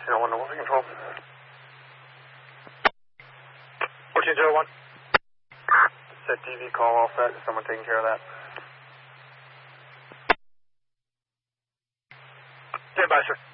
1401 to moving control. 1401. Set TV call all set. Is someone taking care of that? Stand by, sir.